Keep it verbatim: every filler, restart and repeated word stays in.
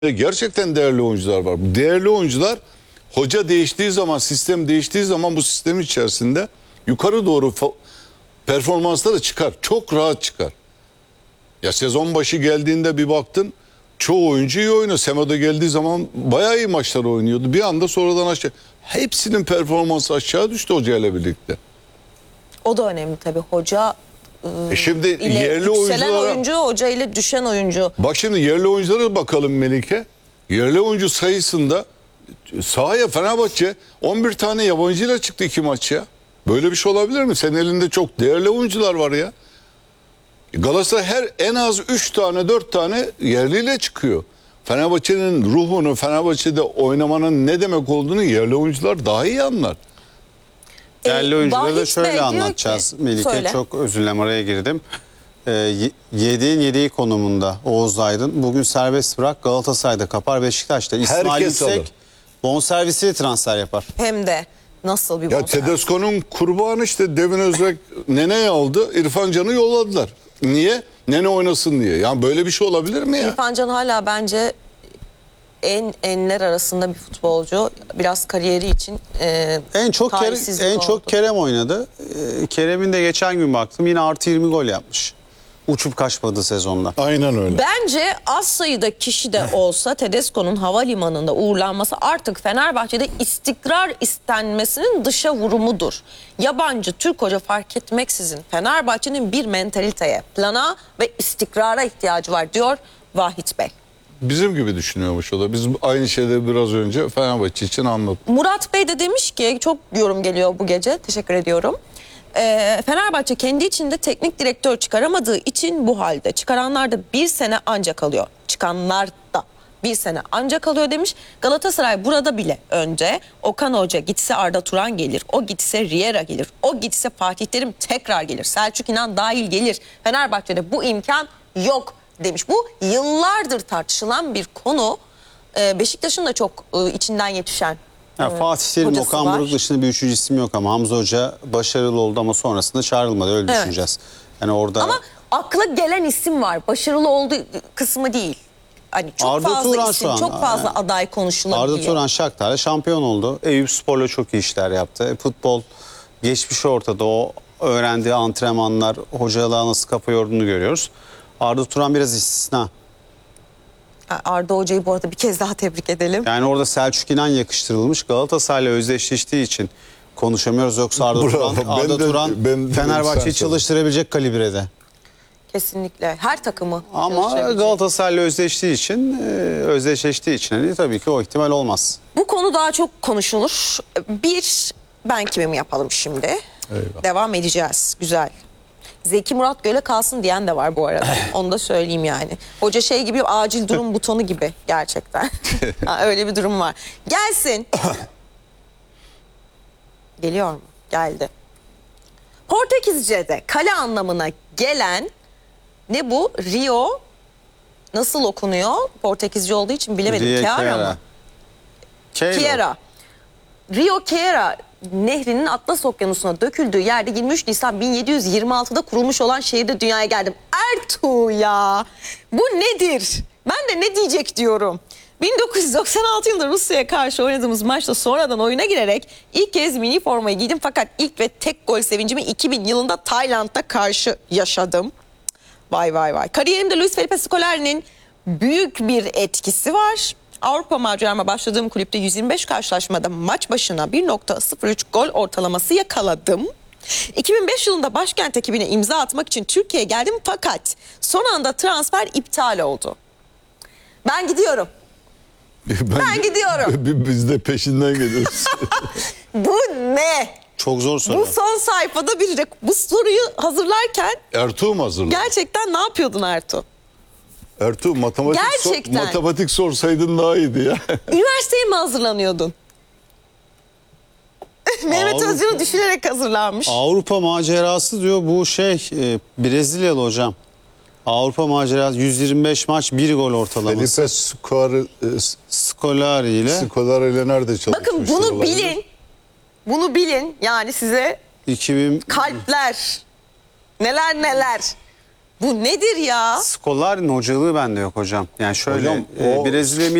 Gerçekten değerli oyuncular var. Değerli oyuncular hoca değiştiği zaman, sistem değiştiği zaman bu sistemin içerisinde yukarı doğru performansları çıkar. Çok rahat çıkar. Ya sezon başı geldiğinde bir baktın çoğu oyuncu iyi oynuyor. Semedo geldiği zaman bayağı iyi maçlar oynuyordu. Bir anda sonradan aşağı. Hepsinin performansı aşağı düştü hocayla birlikte. O da önemli tabii. Hoca e şimdi ile yerli yükselen oyunculara, oyuncu, hoca ile düşen oyuncu. Bak şimdi yerli oyunculara bakalım Melike. Yerli oyuncu sayısında sahaya Fenerbahçe on bir tane yabancıyla çıktı iki maç ya. Böyle bir şey olabilir mi? Senin elinde çok değerli oyuncular var ya. Galatasaray her en az üç tane dört tane yerliyle çıkıyor. Fenerbahçe'nin ruhunu, Fenerbahçe'de oynamanın ne demek olduğunu yerli oyuncular daha iyi anlar. Değerli E, oyuncuları da Vahit şöyle Bey anlatacağız ki, Melike. söyle. Çok özür dilerim, araya girdim. Ee, yediğin yediği konumunda Oğuz Aydın. Bugün serbest bırak, Galatasaray'da kapar, Beşiktaş'ta. İsmail Herkes alır. Yüksek bonservisiyle transfer yapar. Hem de nasıl bir Ya bonservis. Tedesco'nun kurbanı işte Devin Özbek Nene'yi aldı. İrfan Can'ı yolladılar. Niye? Nene oynasın diye. Yani böyle bir şey olabilir mi ya? İrfan Can hala bence en enler arasında bir futbolcu. Biraz kariyeri için e, En çok Kerem, talihsizlik en oldu. çok Kerem oynadı. Ee, Kerem'in de geçen gün baktım yine artı yirmi gol yapmış. Uçup kaçmadı sezonda. Aynen öyle. Bence az sayıda kişi de olsa Tedesco'nun havalimanında uğurlanması artık Fenerbahçe'de istikrar istenmesinin dışa vurumudur. Yabancı, Türk hoca fark etmeksizin Fenerbahçe'nin bir mentaliteye, plana ve istikrara ihtiyacı var diyor Vahit Bey. Bizim gibi düşünüyormuş o da. Biz aynı şeyleri biraz önce Fenerbahçe için anlattık. Murat Bey de demiş ki, çok yorum geliyor bu gece, teşekkür ediyorum. Ee, Fenerbahçe kendi içinde teknik direktör çıkaramadığı için bu halde. Çıkaranlar da bir sene ancak kalıyor. Çıkanlar da bir sene ancak kalıyor demiş. Galatasaray burada bile önce Okan Hoca gitse Arda Turan gelir. O gitse Riera gelir. O gitse Fatih Terim tekrar gelir. Selçuk İnan dahil gelir. Fenerbahçe'de bu imkan yok demiş. Bu yıllardır tartışılan bir konu. Ee, Beşiktaş'ın da çok e, içinden yetişen Ya e, Fatih Terim, hocası Okan var. Buruk dışında bir üçüncü isim yok ama Hamza Hoca başarılı oldu ama sonrasında çağrılmadı, öyle Evet. düşüneceğiz. Yani orada Ama akla gelen isim var. Başarılı olduğu kısmı değil. Hani çok Arda fazla Turan isim, şu an, çok fazla yani aday konuşulabiliyor. Arda Turan Shakhtar'la şampiyon oldu. Eyüpspor'la çok iyi işler yaptı. Futbol geçmişi ortada. O öğrendiği antrenmanlar, hocalığa nasıl kafa yorduğunu görüyoruz. Arda Turan biraz istisna. Arda Hoca'yı bu arada bir kez daha tebrik edelim. Yani orada Selçuk İnan yakıştırılmış. Galatasaray'la özdeşleştiği için konuşamıyoruz. Yoksa Arda Bravo. Turan, Arda Ben de- Turan ben de- Fenerbahçe'yi sen çalıştırabilecek kalibrede. Kesinlikle. Her takımı Ama çalıştırabilecek. Galatasaray'la özdeştiği için, e, özdeşleştiği için hani tabii ki o ihtimal olmaz. Bu konu daha çok konuşulur. Bir, ben kimim yapalım şimdi. Eyvah. Devam edeceğiz. Güzel. Zeki Murat Göl'e kalsın diyen de var bu arada. Onu da söyleyeyim yani. Hoca şey gibi, acil durum butonu gibi gerçekten. Ha, öyle bir durum var. Gelsin. Geliyor mu? Geldi. Portekizce'de kale anlamına gelen ne bu? Rio nasıl okunuyor? Portekizce olduğu için bilemedim. Rio Chiara Chiara. mı? Keiro. Chiara. Rio Chiara nehrinin Atlas Okyanusu'na döküldüğü yerde yirmi üç Nisan bin yedi yüz yirmi altıda kurulmuş olan şehirde dünyaya geldim. Ertuğ ya! Bu nedir? Ben de ne diyecek diyorum. bin dokuz yüz doksan altı yılında Rusya'ya karşı oynadığımız maçta sonradan oyuna girerek ilk kez mini formayı giydim. Fakat ilk ve tek gol sevincimi iki bin yılında Tayland'da karşı yaşadım. Vay vay vay. Kariyerimde Luis Felipe Scolari'nin büyük bir etkisi var. Avrupa macerama başladığım kulüpte yüz yirmi beş karşılaşmada maç başına bir nokta sıfır üç gol ortalaması yakaladım. iki bin beş yılında başkent ekibine imza atmak için Türkiye'ye geldim fakat son anda transfer iptal oldu. Ben gidiyorum. Ben gidiyorum. Biz de peşinden geliyoruz. Bu ne? Çok zor soru. Bu son sayfada bir rek- bu soruyu hazırlarken Ertuğ mu hazırladı? gerçekten ne yapıyordun Ertuğ? Ertuğ matematik, sor, Gerçekten. matematik sorsaydın daha iyiydi ya. Üniversiteye mi hazırlanıyordun? Mehmet Avrupa- Özcan'ı düşünerek hazırlanmış. Avrupa macerası diyor bu şey, e, Brezilyalı hocam. Avrupa macerası yüz yirmi beş maç bir gol ortalaması. Felipe Scolari, Scolari ile Scolari ile nerede çalışmıştır? Bakın bunu olabilir? bilin. Bunu bilin. Yani size iki bin kalpler. Neler neler. Bu nedir ya? Scolari'nin hocalığı bende yok hocam. Yani şöyle Hocam, e, o- Brezilya